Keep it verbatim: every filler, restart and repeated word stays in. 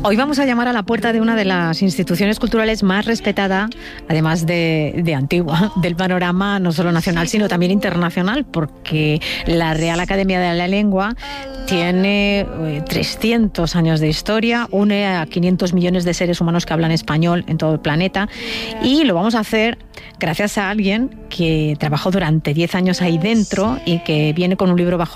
Hoy vamos a llamar a la puerta de una de las instituciones culturales más respetada, además de, de antigua, del panorama no solo nacional, sino también internacional, porque la Real Academia de la Lengua tiene eh, trescientos años de historia, une a quinientos millones de seres humanos que hablan español en todo el planeta, y lo vamos a hacer gracias a alguien que trabajó durante diez años ahí dentro y que viene con un libro bajo